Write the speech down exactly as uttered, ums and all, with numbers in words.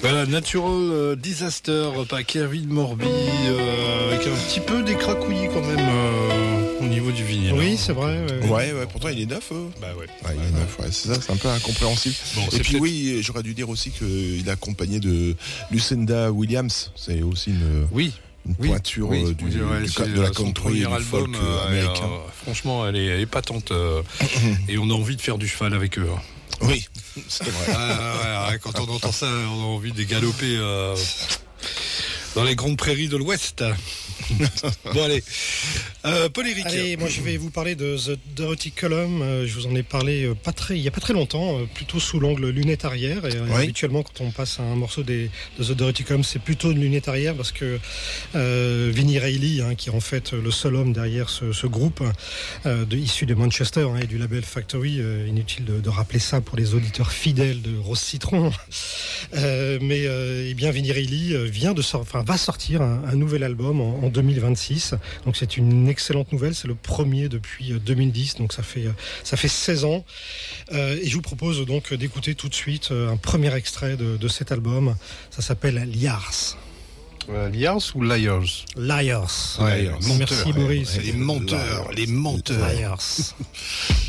Voilà, Natural Disaster par Kevin Morby, euh, avec un petit peu des cracouillis quand même euh, au niveau du vinyle. Oui, hein, c'est vrai. donc, Ouais. Ouais, ouais, pourtant il est neuf. Euh. Bah ouais. Ouais, il est neuf, ouais, c'est ça, c'est un peu incompréhensible. Bon, Et c'est puis peut-être- oui, j'aurais dû dire aussi qu'il est accompagné de Lucinda Williams. C'est aussi une, Oui. une Oui, pointure oui, euh, du, ouais, du- c'est de la son country et premier du album, folk euh, américain. euh, franchement, elle est, elle est patente euh, et on a envie de faire du cheval avec eux. hein. Oui, c'est vrai. Ah, ouais, ouais, quand on entend ça, on a envie de galoper euh, dans les grandes prairies de l'Ouest. Bon allez, euh, Paul Éric. Allez, moi je vais vous parler de The Dirty Column. Euh, je vous en ai parlé euh, pas très, il y a pas très longtemps, euh, plutôt sous l'angle lunette arrière. Et, euh, Oui. habituellement, quand on passe à un morceau des, de The Dirty Column, c'est plutôt une lunette arrière parce que euh, Vinnie Reilly, hein, qui est en fait le seul homme derrière ce, ce groupe, euh, de, issu de Manchester hein, et du label Factory. Euh, inutile de, de rappeler ça pour les auditeurs fidèles de Rose Citron. Euh, mais euh, eh bien, Vinnie Reilly vient de sor- enfin, va sortir un, un nouvel album en, en deux mille vingt-six. Donc c'est une excellente nouvelle. C'est le premier depuis deux mille dix. Donc ça fait ça fait seize ans. Euh, et je vous propose donc d'écouter tout de suite un premier extrait de, de cet album. Ça s'appelle Liars. Euh, Liars ou Liars? Liars. Ouais, Merci menteurs, Boris. Les menteurs, les menteurs. Liars.